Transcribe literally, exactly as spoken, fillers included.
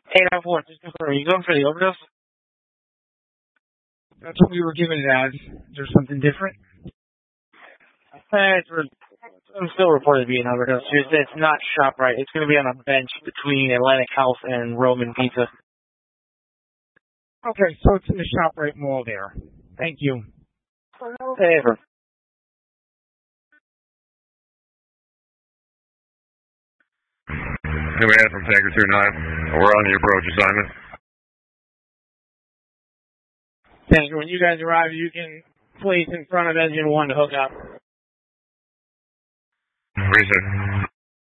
eight nine four, just confirm. Are you going for the overdose? That's what we were given it as. Is there something different? Uh, it's re- I'm still reported to be an overdose. It's, it's not ShopRite. It's going to be on a bench between Atlantic House and Roman Pizza. Okay, so it's in the ShopRite mall there. Thank you. Favor. Hey, man, from Tanker two nine. We're on the approach assignment. Tanker, when you guys arrive, you can place in front of engine one to hook up. Reset.